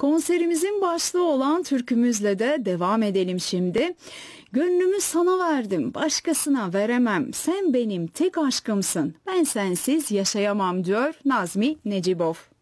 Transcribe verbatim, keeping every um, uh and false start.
Konserimizin başlığı olan türkümüzle de devam edelim şimdi. Gönlümü sana verdim, başkasına veremem. Sen benim tek aşkımsın, ben sensiz yaşayamam diyor Nazmi Necipov.